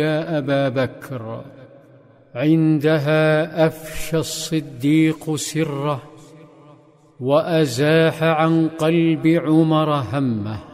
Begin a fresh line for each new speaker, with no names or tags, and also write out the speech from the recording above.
يا أبا بكر. عندها أفشى الصديق سره، وأزاح عن قلب عمر همه.